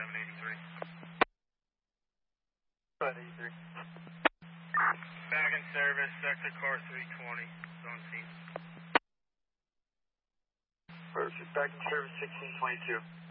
783. 783. Back in service, sector car 320, zone scene. Perfect. Back in service 1622.